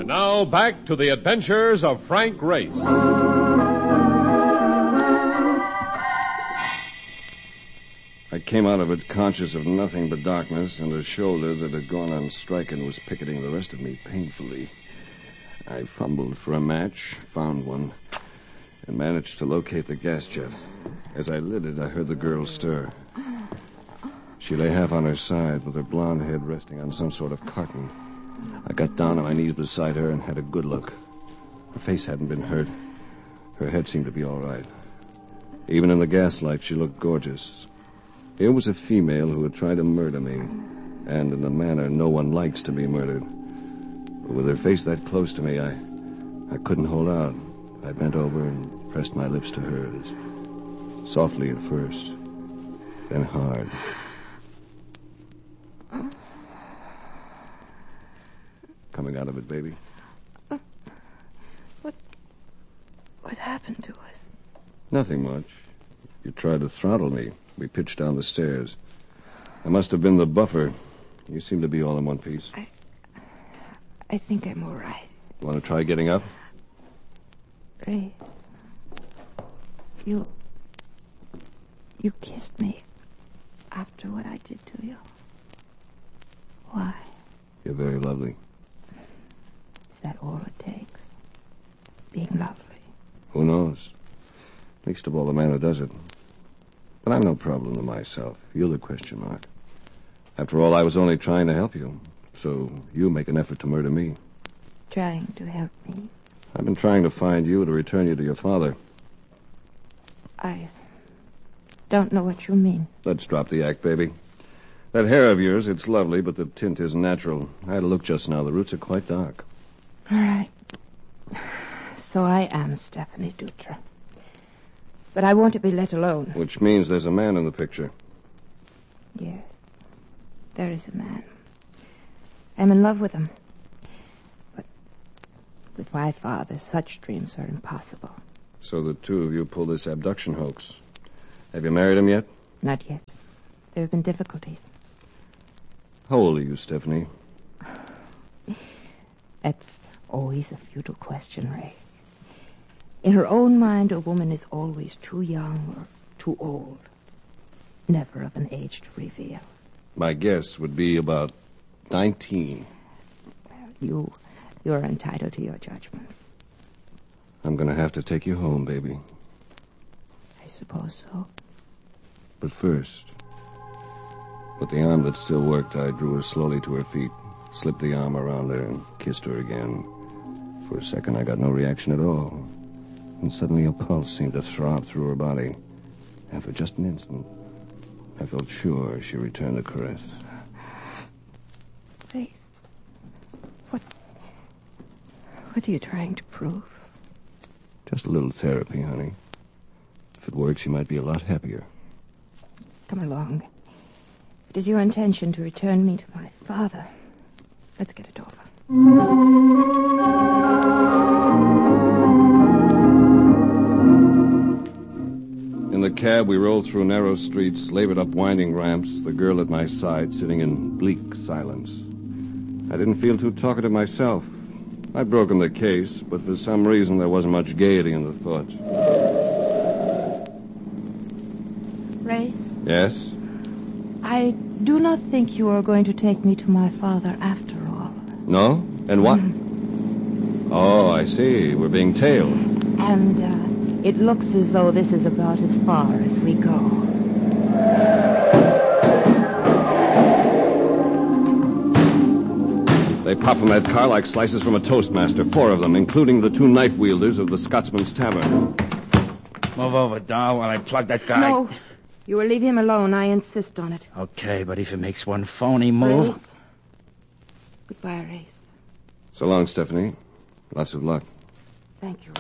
And now, back to the adventures of Frank Race. I came out of it conscious of nothing but darkness and a shoulder that had gone on strike and was picketing the rest of me painfully. I fumbled for a match, found one, and managed to locate the gas jet. As I lit it, I heard the girl stir. She lay half on her side with her blonde head resting on some sort of carton. I got down on my knees beside her and had a good look. Her face hadn't been hurt. Her head seemed to be all right. Even in the gaslight, she looked gorgeous. Here was a female who had tried to murder me, and in a manner no one likes to be murdered. But with her face that close to me, I couldn't hold out. I bent over and pressed my lips to hers. Softly at first, then hard. Coming out of it, baby. What happened to us? Nothing much. You tried to throttle me. We pitched down the stairs. I must have been the buffer. You seem to be all in one piece. I think I'm all right. Want to try getting up? Race. You kissed me after what I did to you. Why? You're very lovely. Is that all it takes? Being lovely? Who knows? Least of all the man who does it. But I'm no problem to myself. You're the question mark. After all, I was only trying to help you. So you make an effort to murder me. Trying to help me? I've been trying to find you to return you to your father. I don't know what you mean. Let's drop the act, baby. That hair of yours, it's lovely, but the tint isn't natural. I had a look just now. The roots are quite dark. All right. So I am Stephanie Dutra. But I want to be let alone. Which means there's a man in the picture. Yes, there is a man. I'm in love with him. But with my father, such dreams are impossible. So the two of you pulled this abduction hoax. Have you married him yet? Not yet. There have been difficulties. How old are you, Stephanie? That's always a futile question, Race. In her own mind, a woman is always too young or too old. Never of an age to reveal. My guess would be about 19. Well, you're entitled to your judgment. I'm going to have to take you home, baby. I suppose so. But first, with the arm that still worked, I drew her slowly to her feet, slipped the arm around her, and kissed her again. For a second, I got no reaction at all. And suddenly a pulse seemed to throb through her body. And for just an instant, I felt sure she returned the caress. Race, what are you trying to prove? Just a little therapy, honey. If it works, you might be a lot happier. Come along. It is your intention to return me to my father. Let's get it over. In the cab, we rolled through narrow streets, labored up winding ramps, the girl at my side sitting in bleak silence. I didn't feel too talkative myself. I'd broken the case, but for some reason there wasn't much gaiety in the thought. Race? Yes? I do not think you are going to take me to my father after all. No? And what? Oh, I see. We're being tailed. And, it looks as though this is about as far as we go. They pop from that car like slices from a Toastmaster. 4 of them, including the 2 knife wielders of the Scotsman's Tavern. Move over, doll, while I plug that guy. No, you will leave him alone. I insist on it. Okay, but if he makes one phony move... Race. Goodbye, Race. So long, Stephanie. Lots of luck. Thank you, Race.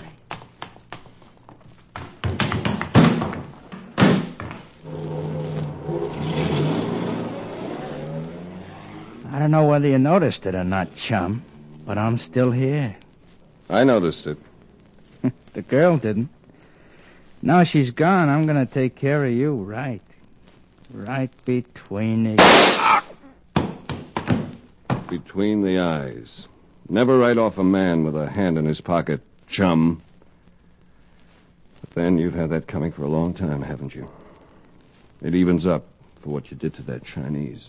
I don't know whether you noticed it or not, chum, but I'm still here. I noticed it. The girl didn't. Now she's gone, I'm going to take care of you right. Right between the... Between the eyes. Never write off a man with a hand in his pocket, chum. But then you've had that coming for a long time, haven't you? It evens up for what you did to that Chinese.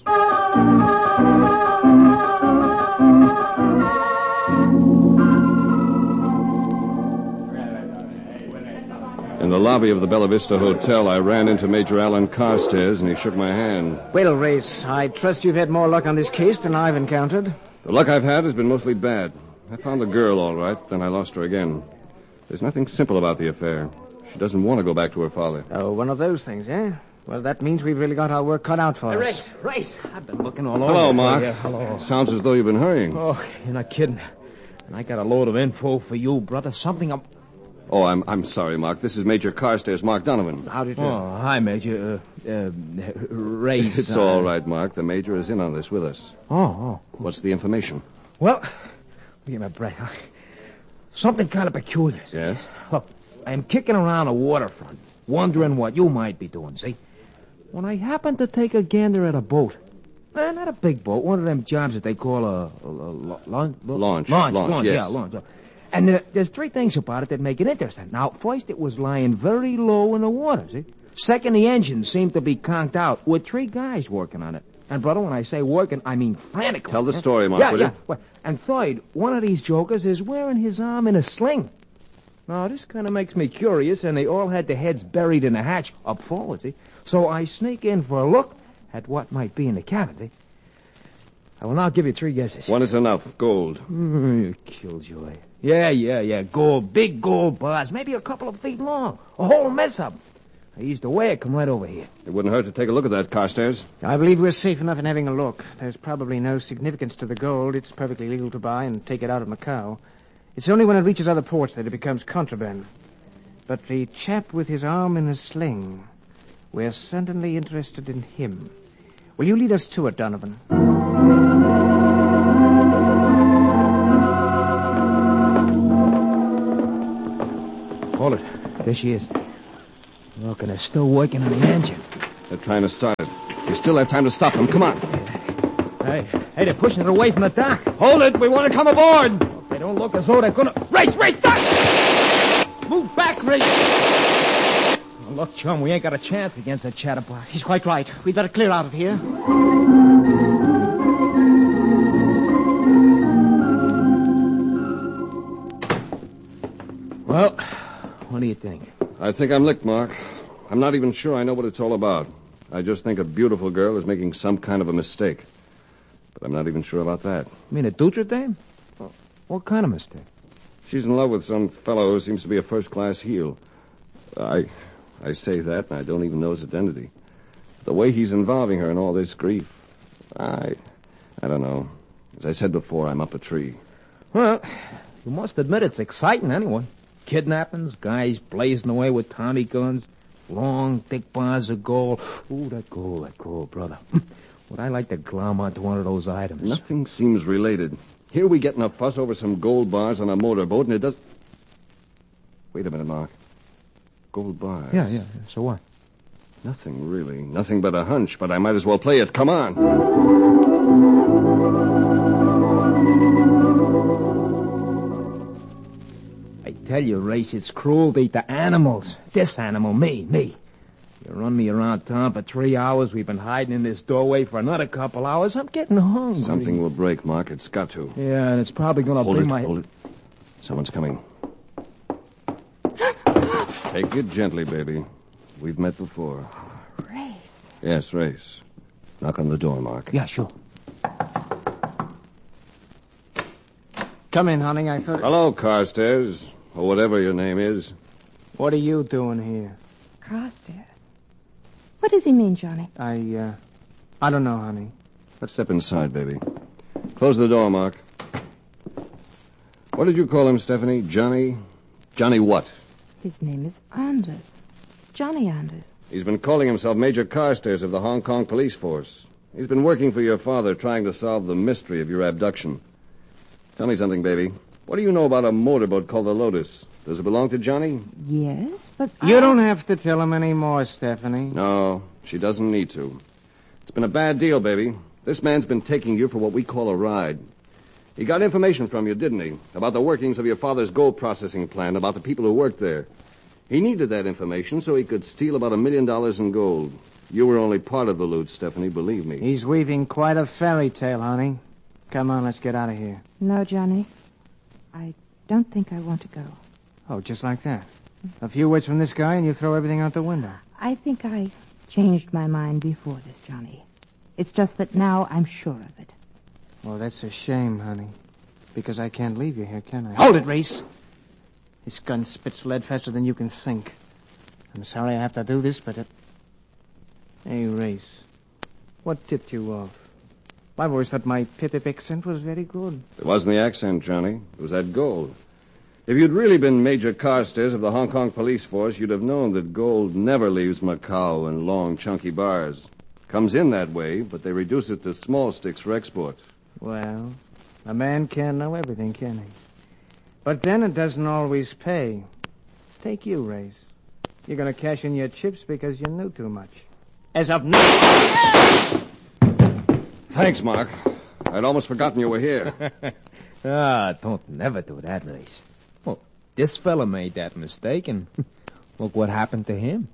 In the lobby of the Bella Vista Hotel, I ran into Major Alan Carstairs, and he shook my hand. Well, Race, I trust you've had more luck on this case than I've encountered. The luck I've had has been mostly bad. I found the girl all right, then I lost her again. There's nothing simple about the affair. She doesn't want to go back to her father. Oh, one of those things, eh? Well, that means we've really got our work cut out for us. Race, I've been looking all over. Hello, Mark. Hello. Sounds as though you've been hurrying. Oh, you're not kidding. And I got a load of info for you, brother. Something I'm... Oh, I'm sorry, Mark. This is Major Carstairs, Mark Donovan. How did you... Oh, hi, Major. Race. It's all right, Mark. The Major is in on this with us. Oh. What's the information? Well, give me a break. Something kind of peculiar. Yes? Look, I'm kicking around the waterfront, wondering what you might be doing, see? When I happened to take a gander at a boat. Not a big boat, one of them jobs that they call a launch. Launch, Launch, yes. yeah, launch. And there's three things about it that make it interesting. Now, first, it was lying very low in the water, see? Second, the engine seemed to be conked out with three guys working on it. And, brother, when I say working, I mean frantically. Tell the story, Mark, will you? Well, and third, one of these jokers is wearing his arm in a sling. Now, this kind of makes me curious, and they all had their heads buried in the hatch up forward, see? So I sneak in for a look at what might be in the cabin, see? I will now give you three guesses. One is enough. Gold. You killjoy. Yeah. Gold. Big gold bars. Maybe a couple of feet long. A whole mess of them. I used to wear it. Come right over here. It wouldn't hurt to take a look at that, Carstairs. I believe we're safe enough in having a look. There's probably no significance to the gold. It's perfectly legal to buy and take it out of Macau. It's only when it reaches other ports that it becomes contraband. But the chap with his arm in a sling, we're certainly interested in him. Will you lead us to it, Donovan? Hold it. There she is. Look, and they're still working on the engine. They're trying to start it. We still have time to stop them. Come on. Hey, they're pushing it away from the dock. Hold it. We want to come aboard. They don't look as though they're gonna... Race, stop! Move back, Race! Oh, look, chum, we ain't got a chance against that chatterbox. He's quite right. We'd better clear out of here. Well, what do you think? I think I'm licked, Mark. I'm not even sure I know what it's all about. I just think a beautiful girl is making some kind of a mistake. But I'm not even sure about that. You mean a Dutra dame? What kind of mistake? She's in love with some fellow who seems to be a first-class heel. I say that, and I don't even know his identity. The way he's involving her in all this grief, I don't know. As I said before, I'm up a tree. Well, you must admit it's exciting anyway. Kidnappings, guys blazing away with Tommy guns, long, thick bars of gold. Ooh, that gold, brother. Would I like to glom onto one of those items? Nothing seems related. Here we get in a fuss over some gold bars on a motorboat, and it does... Wait a minute, Mark. Gold bars. Yeah. So what? Nothing, really. Nothing but a hunch, but I might as well play it. Come on. I tell you, Race, it's cruelty to animals. This animal, me. You run me around town for 3 hours. We've been hiding in this doorway for another couple hours. I'm getting hungry. Something will break, Mark. It's got to. Yeah, and it's probably going to bring my... Hold it. Someone's coming. Take it gently, baby. We've met before. Race. Yes, Race. Knock on the door, Mark. Yeah, sure. Come in, honey. I thought... Hello, Carstairs, or whatever your name is. What are you doing here? Carstairs. What does he mean, Johnny? I don't know, honey. Let's step inside, baby. Close the door, Mark. What did you call him, Stephanie? Johnny? Johnny what? His name is Anders. Johnny Anders. He's been calling himself Major Carstairs of the Hong Kong police force. He's been working for your father, trying to solve the mystery of your abduction. Tell me something, baby. What do you know about a motorboat called the Lotus? Does it belong to Johnny? Yes, but You don't have to tell him any more, Stephanie. No, she doesn't need to. It's been a bad deal, baby. This man's been taking you for what we call a ride. He got information from you, didn't he? About the workings of your father's gold processing plant, about the people who worked there. He needed that information so he could steal about $1 million in gold. You were only part of the loot, Stephanie, believe me. He's weaving quite a fairy tale, honey. Come on, let's get out of here. No, Johnny. I don't think I want to go. Oh, just like that. A few words from this guy and you throw everything out the window. I think I changed my mind before this, Johnny. It's just that now I'm sure of it. Well, that's a shame, honey. Because I can't leave you here, can I? Hold it, Reese! This gun spits lead faster than you can think. I'm sorry I have to do this, but it... Hey, Reese. What tipped you off? I've always thought my pip-pip accent was very good. It wasn't the accent, Johnny. It was that gold. If you'd really been Major Carstairs of the Hong Kong police force, you'd have known that gold never leaves Macau in long, chunky bars. Comes in that way, but they reduce it to small sticks for export. Well, a man can't know everything, can he? But then it doesn't always pay. Take you, Race. You're going to cash in your chips because you knew too much. As of now... Thanks, Mark. I'd almost forgotten you were here. Don't never do that, Race. Well, this fella made that mistake, and look what happened to him.